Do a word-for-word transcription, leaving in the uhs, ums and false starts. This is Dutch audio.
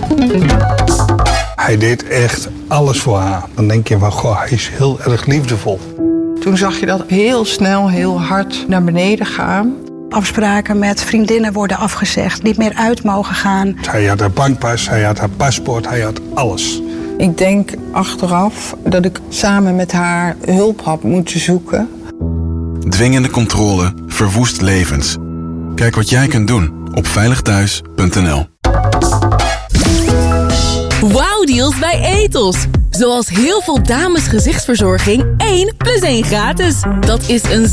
Hij deed echt alles voor haar. Dan denk je van, goh, hij is heel erg liefdevol. Toen zag je dat heel snel, heel hard naar beneden gaan. Afspraken met vriendinnen worden afgezegd, niet meer uit mogen gaan. Hij had haar bankpas, hij had haar paspoort, hij had alles. Ik denk achteraf dat ik samen met haar hulp had moeten zoeken. Dwingende controle verwoest levens. Kijk wat jij kunt doen op veilig thuis punt n l. Wauwdeals bij Etos. Zoals heel veel dames gezichtsverzorging één plus één gratis. Dat is een